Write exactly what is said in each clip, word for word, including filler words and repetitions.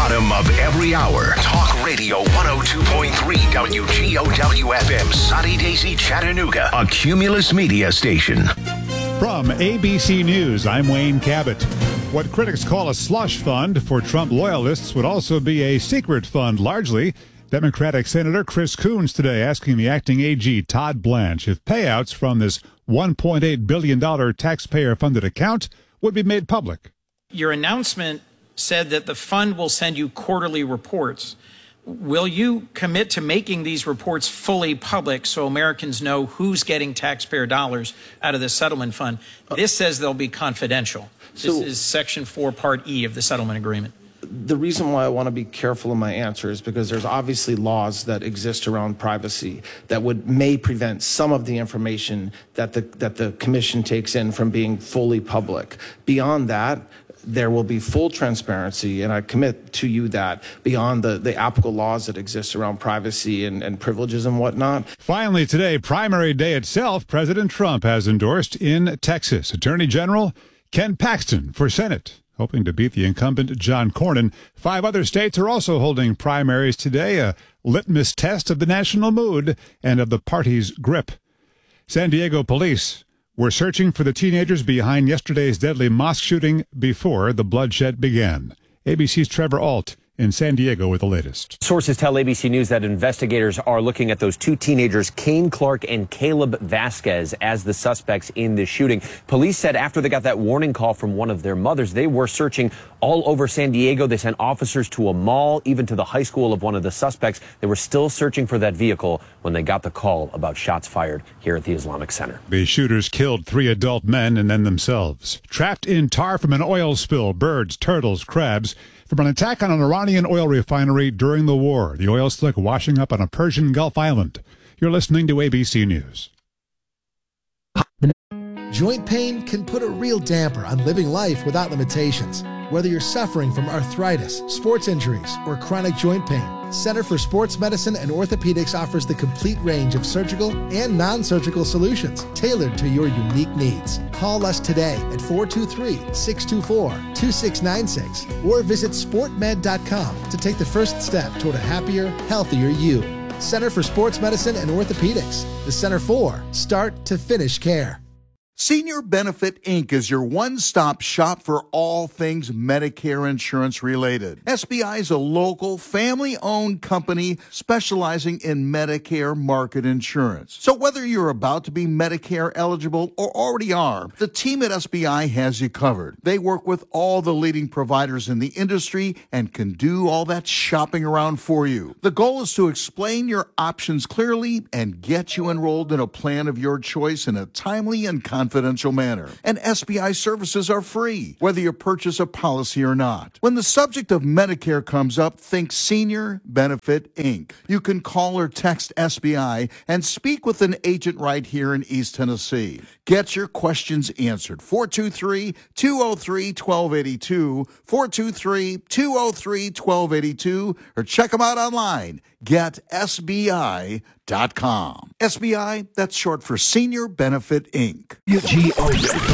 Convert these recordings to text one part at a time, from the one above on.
bottom of every hour. Talk Radio one oh two point three W G O W F M, Sunny Daisy, Chattanooga, a Cumulus Media station. From A B C News, I'm Wayne Cabot. What critics call a slush fund for Trump loyalists would also be a secret fund, largely. Democratic Senator Chris Coons today asking the acting A G Todd Blanche if payouts from this one point eight billion dollars taxpayer-funded account would be made public. Your announcement said that the fund will send you quarterly reports. Will you commit to making these reports fully public so Americans know who's getting taxpayer dollars out of the settlement fund? This says they'll be confidential. This so, is Section four, Part E of the settlement agreement. The reason why I want to be careful in my answer is because there's obviously laws that exist around privacy that would may prevent some of the information that the that the commission takes in from being fully public. Beyond that, there will be full transparency, and I commit to you that beyond the, the applicable laws that exist around privacy and, and privileges and whatnot. Finally today, primary day itself, President Trump has endorsed in Texas Attorney General Ken Paxton for Senate, hoping to beat the incumbent John Cornyn. Five other states are also holding primaries today, a litmus test of the national mood and of the party's grip. San Diego police were searching for the teenagers behind yesterday's deadly mosque shooting before the bloodshed began. A B C's Trevor Ault in San Diego with the latest. Sources tell A B C News that investigators are looking at those two teenagers, Kane Clark and Caleb Vasquez, as the suspects in the shooting. Police said after they got that warning call from one of their mothers, they were searching all over San Diego. They sent officers to a mall, even to the high school of one of the suspects. They were still searching for that vehicle when they got the call about shots fired here at the Islamic Center. The shooters killed three adult men and then themselves. Trapped in tar from an oil spill, birds, turtles, crabs, from an attack on an Iranian oil refinery during the war. The oil slick washing up on a Persian Gulf island. You're listening to A B C News. Joint pain can put a real damper on living life without limitations. Whether you're suffering from arthritis, sports injuries, or chronic joint pain, Center for Sports Medicine and Orthopedics offers the complete range of surgical and non-surgical solutions tailored to your unique needs. Call us today at four two three, six two four, two six nine six or visit sport med dot com to take the first step toward a happier, healthier you. Center for Sports Medicine and Orthopedics, the Center for Start to Finish Care. Senior Benefit Incorporated is your one-stop shop for all things Medicare insurance related. S B I is a local, family-owned company specializing in Medicare market insurance. So whether you're about to be Medicare eligible or already are, the team at S B I has you covered. They work with all the leading providers in the industry and can do all that shopping around for you. The goal is to explain your options clearly and get you enrolled in a plan of your choice in a timely and confidential confidential manner. And S B I services are free, whether you purchase a policy or not. When the subject of Medicare comes up, think Senior Benefit Incorporated. You can call or text S B I and speak with an agent right here in East Tennessee. Get your questions answered. four two three, two oh three, one two eight two, four two three, two oh three, one two eight two, or check them out online. get S B I dot com. S B I, that's short for Senior Benefit Incorporated. G O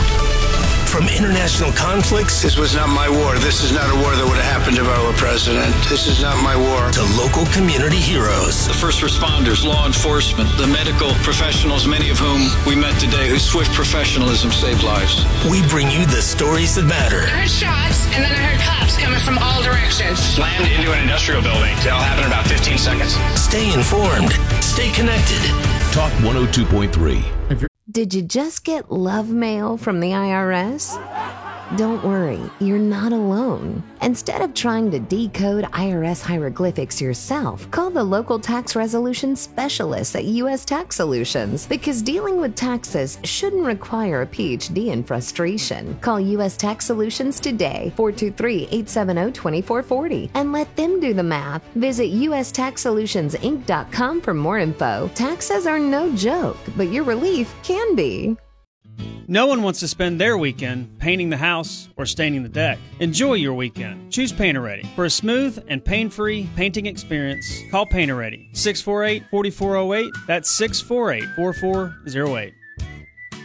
From international conflicts. This was not my war. This is not a war that would have happened if I were president. This is not my war. To local community heroes. The first responders, law enforcement, the medical professionals, many of whom we met today, whose swift professionalism saved lives. We bring you the stories that matter. I heard shots, and then I heard cops coming from all directions. Slammed into an industrial building. It all happened in about fifteen seconds. Stay informed. Stay connected. Talk one oh two point three. Did you just get love mail from the I R S? Don't worry, you're not alone. Instead of trying to decode I R S hieroglyphics yourself, call the local tax resolution specialists at U S Tax Solutions, because dealing with taxes shouldn't require a P H D in frustration. Call U S Tax Solutions today, four two three, eight seven zero, two four four zero, and let them do the math. Visit U S Tax Solutions Inc dot com for more info. Taxes are no joke, but your relief can be. No one wants to spend their weekend painting the house or staining the deck. Enjoy your weekend. Choose Painter-Ready. For a smooth and pain-free painting experience, call Painter-Ready. six four eight, four four zero eight. That's six four eight, four four zero eight.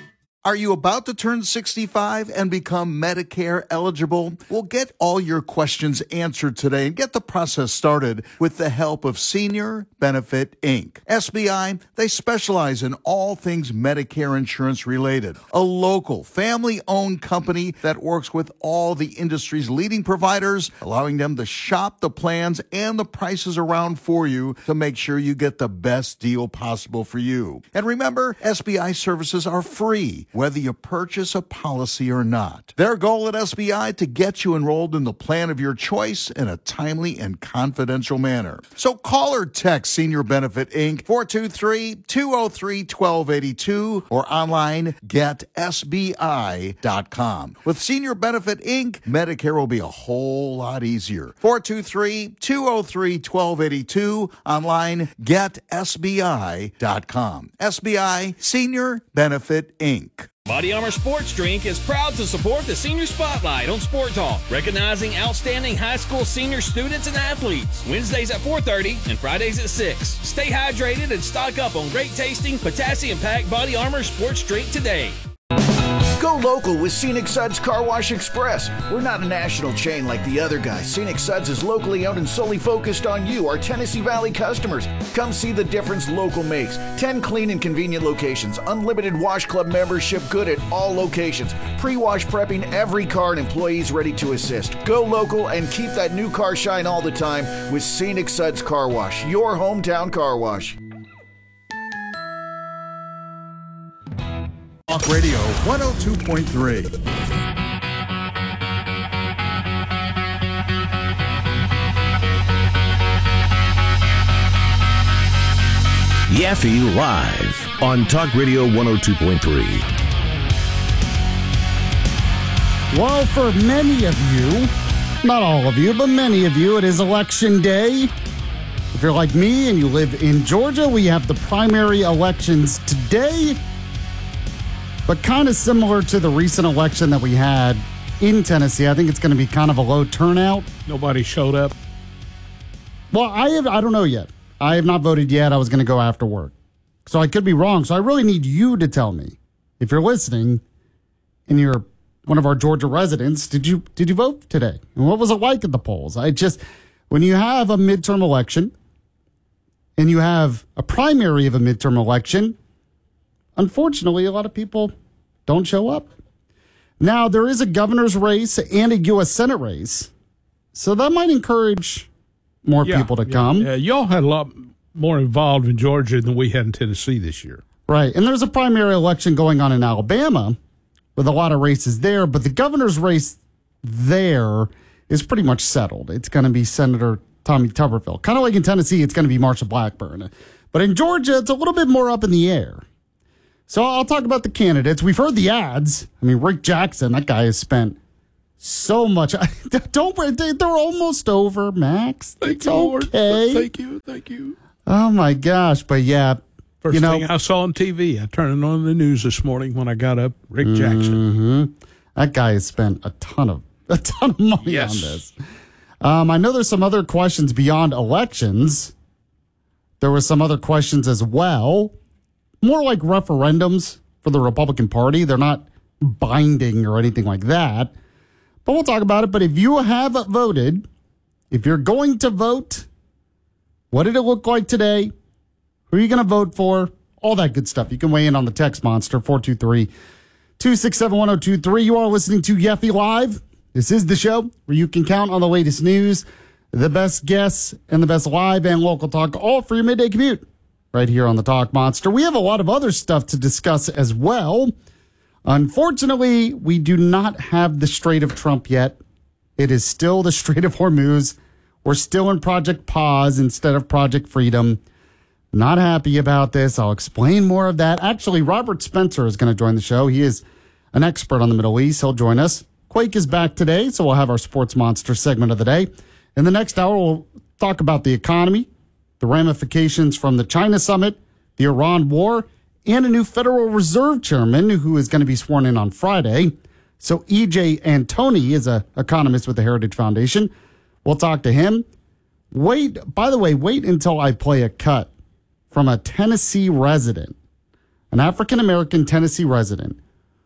Are you about to turn sixty-five and become Medicare eligible? Well, get all your questions answered today and get the process started with the help of Senior Benefit Incorporated. S B I, they specialize in all things Medicare insurance related. A local, family-owned company that works with all the industry's leading providers, allowing them to shop the plans and the prices around for you to make sure you get the best deal possible for you. And remember, S B I services are free, whether you purchase a policy or not. Their goal at S B I to get you enrolled in the plan of your choice in a timely and confidential manner. So call or text Senior Benefit Incorporated, four two three, two oh three, one two eight two, or online get S B I dot com. With Senior Benefit Incorporated, Medicare will be a whole lot easier. four two three, two oh three, one two eight two, online get S B I dot com. S B I, Senior Benefit Incorporated. Body Armor Sports Drink is proud to support the Senior Spotlight on Sport Talk, recognizing outstanding high school senior students and athletes. Wednesdays at four thirty and Fridays at six. Stay hydrated and stock up on great tasting, potassium-packed Body Armor Sports Drink today. Go local with Scenic Suds Car Wash Express. We're not a national chain like the other guys. Scenic Suds is locally owned and solely focused on you, our Tennessee Valley customers. Come see the difference local makes. ten clean and convenient locations. Unlimited Wash Club membership good at all locations. Pre-wash prepping every car and employees ready to assist. Go local and keep that new car shine all the time with Scenic Suds Car Wash, your hometown car wash. Talk Radio one oh two point three. Yaffe Live on Talk Radio one oh two point three. Well, for many of you, not all of you, but many of you, it is Election Day. If you're like me and you live in Georgia, we have the primary elections today. But kind of similar to the recent election that we had in Tennessee, I think it's going to be kind of a low turnout. Nobody showed up. Well, I have, I don't know yet. I have not voted yet. I was going to go after work. So I could be wrong. So I really need you to tell me, if you're listening and you're one of our Georgia residents, did you did you vote today? And what was it like at the polls? I just, when you have a midterm election and you have a primary of a midterm election, unfortunately, a lot of people don't show up. Now, there is a governor's race and a U S Senate race, so that might encourage more yeah, people to yeah, come. Yeah, y'all had a lot more involved in Georgia than we had in Tennessee this year. Right, and there's a primary election going on in Alabama with a lot of races there, but the governor's race there is pretty much settled. It's going to be Senator Tommy Tuberville. Kind of like in Tennessee, it's going to be Marsha Blackburn. But in Georgia, it's a little bit more up in the air. So I'll talk about the candidates. We've heard the ads. I mean, Rick Jackson, that guy has spent so much. Don't they're almost over, Max. Thank it's you, Lord. Okay. Thank you, thank you. Oh my gosh, but yeah. First you know, thing I saw on T V, I turned it on the news this morning when I got up. Rick Jackson. Mm-hmm. That guy has spent a ton of a ton of money yes. on this. Um, I know there's some other questions beyond elections. There were some other questions as well. More like referendums for the Republican Party. They're not binding or anything like that. But we'll talk about it. But if you have voted, if you're going to vote, what did it look like today? Who are you going to vote for? All that good stuff. You can weigh in on the text monster, four two three, two six seven, one oh two three. You are listening to Yaffe Live. This is the show where you can count on the latest news, the best guests, and the best live and local talk, all for your midday commute. Right here on the Talk Monster. We have a lot of other stuff to discuss as well. Unfortunately, we do not have the Strait of Trump yet. It is still the Strait of Hormuz. We're still in Project Pause instead of Project Freedom. Not happy about this. I'll explain more of that. Actually, Robert Spencer is going to join the show. He is an expert on the Middle East. He'll join us. Quake is back today, so we'll have our Sports Monster segment of the day. In the next hour, we'll talk about the economy, the ramifications from the China summit, the Iran war, and a new Federal Reserve chairman who is going to be sworn in on Friday. So E J Antoni is an economist with the Heritage Foundation. We'll talk to him. Wait, by the way, wait until I play a cut from a Tennessee resident, an African-American Tennessee resident,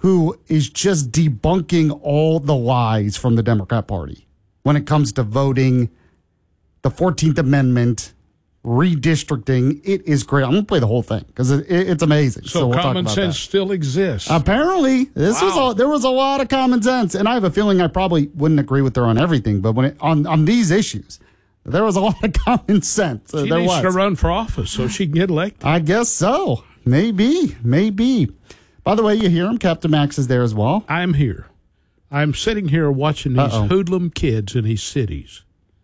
who is just debunking all the lies from the Democrat Party when it comes to voting, the fourteenth Amendment, redistricting. It is great. I'm going to play the whole thing because it, it, it's amazing. So, So we'll talk common about sense that. still exists. Apparently, this Wow. was a, there was a lot of common sense, and I have a feeling I probably wouldn't agree with her on everything, but when it, on on these issues, there was a lot of common sense. Uh, She there needs was. to run for office so she can get elected. I guess so. Maybe, maybe. By the way, you hear him. Captain Max is there as well. I'm here. I'm sitting here watching these Uh-oh. hoodlum kids in these cities.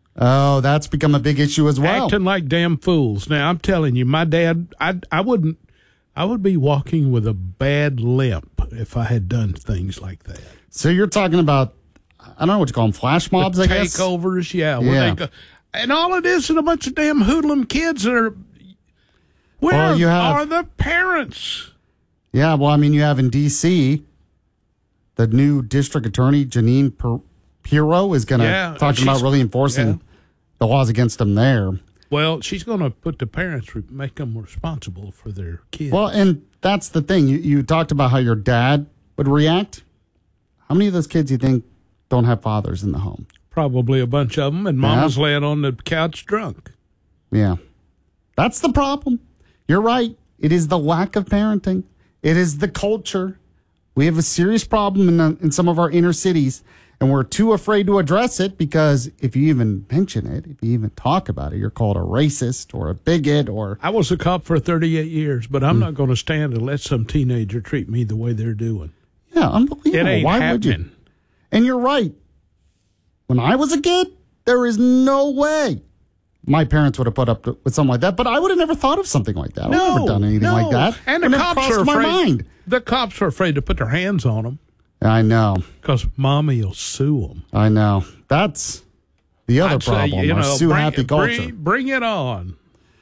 Oh, that's become a big issue as well. Acting like damn fools. Now, I'm telling you, my dad, I, I wouldn't, I would be walking with a bad limp if I had done things like that. So you're talking about, I don't know what you call them, flash mobs, The I guess? takeovers, yeah. where Yeah. they go, and all it is is a bunch of damn hoodlum kids that are, where Well, you have- are the parents? Yeah, well, I mean, you have in D C, the new district attorney, Janine Per- Pirro, is going to Yeah, talking about she's- really enforcing yeah. the laws against them there. Well, she's going to put the parents, re- make them responsible for their kids. Well, and that's the thing. You, you talked about how your dad would react. How many of those kids do you think don't have fathers in the home? Probably a bunch of them, and mama's Yeah. laying on the couch drunk. Yeah. That's the problem. You're right. It is the lack of parenting. It is the culture. We have a serious problem in, the, in some of our inner cities, and we're too afraid to address it because if you even mention it, if you even talk about it, you're called a racist or a bigot or... I was a cop for thirty-eight years, but I'm not going to stand and let some teenager treat me the way they're doing. Yeah, unbelievable. It ain't Why happening. would you? And you're right. When I was a kid, there is no way my parents would have put up with something like that, but I would have never thought of something like that. I would have never done anything no. like that. And the It never cops crossed are my afraid. mind. The cops are afraid to put their hands on them I know. because mommy will sue them. I know. That's the other I'd say, problem. you our know, sue bring, happy culture. Bring, bring it on.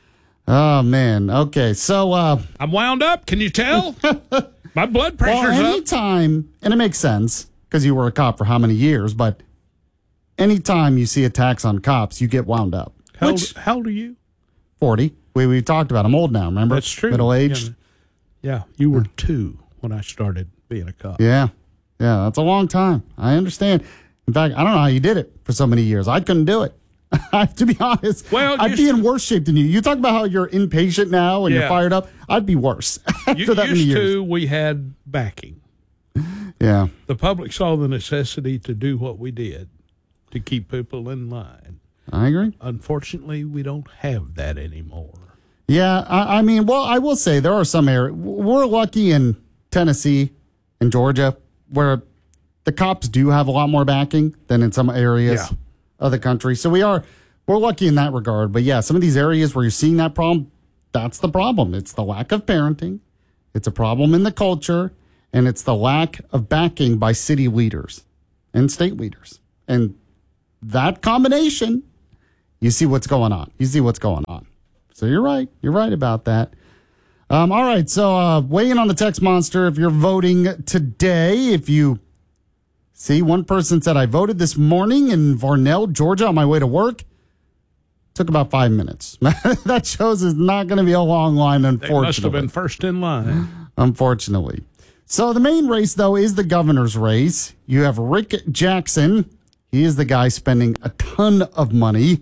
Oh man. Okay. So uh I'm wound up. Can you tell? My blood pressure's well, up. anytime, and it makes sense because you were a cop for how many years, but anytime you see attacks on cops, you get wound up. How, Which, old, how old are you? forty. We we talked about. I'm old now. Remember? That's true. Middle aged. Yeah. yeah, you were two when I started being a cop. Yeah. Yeah, that's a long time. I understand. In fact, I don't know how you did it for so many years. I couldn't do it. I have to be honest. Well, I'd used be in worse shape than you. You talk about how you're impatient now and Yeah. you're fired up. I'd be worse after You, that many used years. to, we had backing. Yeah. The public saw the necessity to do what we did to keep people in line. I agree. Unfortunately, we don't have that anymore. Yeah, I, I mean, well, I will say there are some areas. We're lucky in Tennessee and Georgia where the cops do have a lot more backing than in some areas Yeah. of the country. So we are, we're lucky in that regard. But yeah, some of these areas where you're seeing that problem, that's the problem. It's the lack of parenting. It's a problem in the culture. And it's the lack of backing by city leaders and state leaders. And that combination, you see what's going on. You see what's going on. So you're right. You're right about that. Um, all right. So uh, weigh in on the text monster if you're voting today. If you see, one person said, I voted this morning in Varnell, Georgia on my way to work. Took about five minutes. That shows it's not going to be a long line, unfortunately. They must have been first in line. Unfortunately. So the main race, though, is the governor's race. You have Rick Jackson. He is the guy spending a ton of money.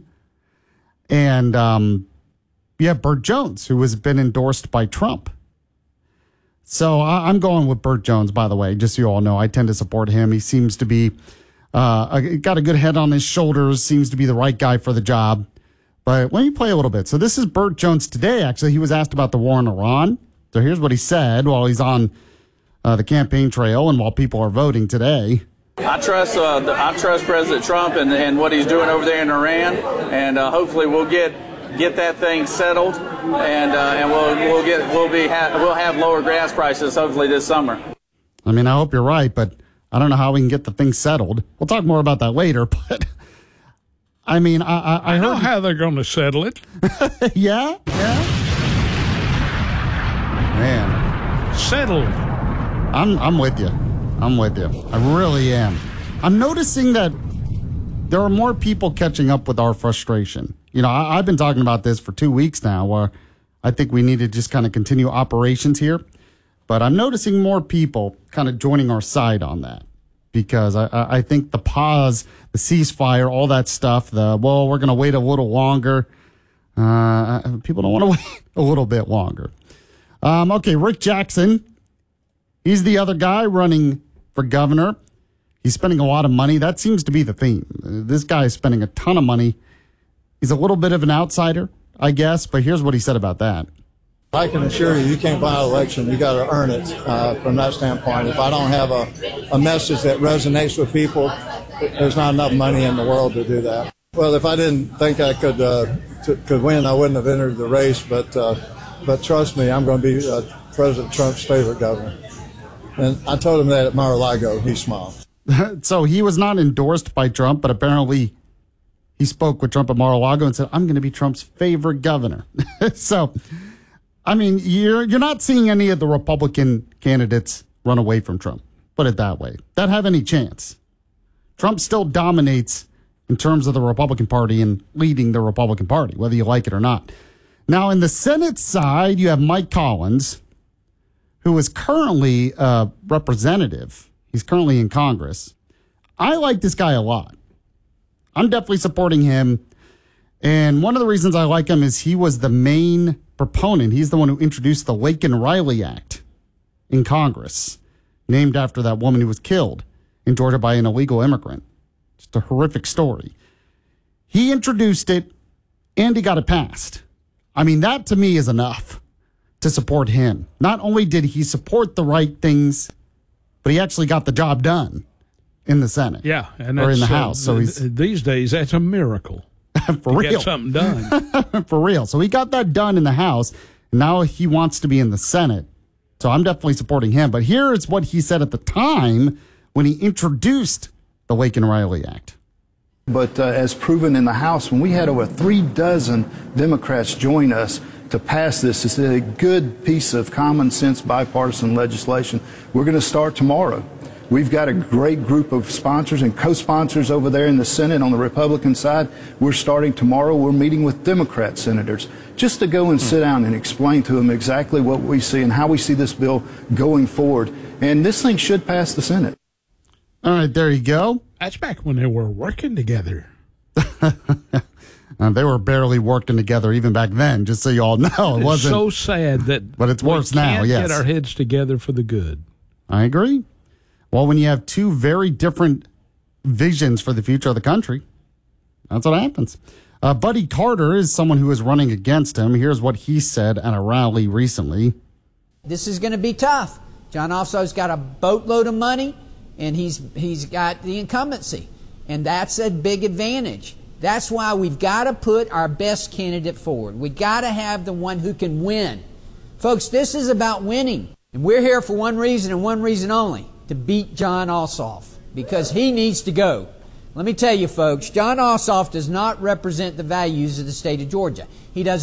And um, you have Burt Jones, who has been endorsed by Trump. So I- I'm going with Burt Jones, by the way, just so you all know. I tend to support him. He seems to be, uh, got a good head on his shoulders, seems to be the right guy for the job. But let me play a little bit. So this is Burt Jones today. Actually, he was asked about the war in Iran. So here's what he said while he's on uh, the campaign trail and while people are voting today. I trust uh, the, I trust President Trump and, and what he's doing over there in Iran, and uh, hopefully we'll get get that thing settled, and uh, and we'll we'll get we'll be ha- we'll have lower gas prices hopefully this summer. I mean, I hope you're right, but I don't know how we can get the thing settled. We'll talk more about that later. But I mean, I I, I, I know heard how they're going to settle it. yeah, yeah. Man, settled. I'm I'm with you. I'm with you. I really am. I'm noticing that there are more people catching up with our frustration. You know, I, I've been talking about this for two weeks now, where I think we need to just kind of continue operations here. But I'm noticing more people kind of joining our side on that because I, I think the pause, the ceasefire, all that stuff, the, well, we're going to wait a little longer. Uh, people don't want to wait a little bit longer. Um, okay, Rick Jackson. He's the other guy running for governor. He's spending a lot of money. That seems to be the theme. This guy is spending a ton of money. He's a little bit of an outsider, I guess, but here's what he said about that. I can assure you, you can't buy an election. You got to earn it uh, from that standpoint. If I don't have a, a message that resonates with people, there's not enough money in the world to do that. Well, if I didn't think I could uh, t- could win, I wouldn't have entered the race. But uh, but trust me, I'm going to be uh, President Trump's favorite governor. And I told him that at Mar-a-Lago. He smiled. So he was not endorsed by Trump, but apparently he spoke with Trump at Mar-a-Lago and said, I'm going to be Trump's favorite governor. So, I mean, you're you're not seeing any of the Republican candidates run away from Trump. Put it that way. That have any chance. Trump still dominates in terms of the Republican Party and leading the Republican Party, whether you like it or not. Now, in the Senate side, you have Mike Collins, who is currently a representative. He's currently in Congress. I like this guy a lot. I'm definitely supporting him. And one of the reasons I like him is he was the main proponent. He's the one who introduced the Laken-Riley Act in Congress, named after that woman who was killed in Georgia by an illegal immigrant. Just a horrific story. He introduced it, and he got it passed. I mean, that to me is enough to support him. Not only did he support the right things, but he actually got the job done in the Senate. Yeah, and or in the uh, House. So he's these days that's a miracle. For to real, get something done. For real. So he got that done in the House. Now he wants to be in the Senate. So I'm definitely supporting him. But here is what he said at the time when he introduced the Laken-Riley Act. But uh, as proven in the House, when we had over three dozen Democrats join us to pass this, it's a good piece of common sense bipartisan legislation. We're going to start tomorrow. We've got a great group of sponsors and co-sponsors over there in the Senate on the Republican side. We're starting tomorrow. We're meeting with Democrat senators just to go and sit down and explain to them exactly what we see and how we see this bill going forward. And this thing should pass the Senate. All right, there you go. That's back when they were working together. Uh, they were barely working together even back then, just so you all know. It it's wasn't so sad that but it's worse we now, can't yes. get our heads together for the good. I agree. Well, when you have two very different visions for the future of the country, that's what happens. Uh, Buddy Carter is someone who is running against him. Here's what he said at a rally recently. This is going to be tough. John Ossoff's got a boatload of money, and he's he's got the incumbency, and that's a big advantage. That's why we've got to put our best candidate forward. We've got to have the one who can win. Folks, this is about winning. And we're here for one reason and one reason only, to beat John Ossoff, because he needs to go. Let me tell you, folks, John Ossoff does not represent the values of the state of Georgia. He doesn't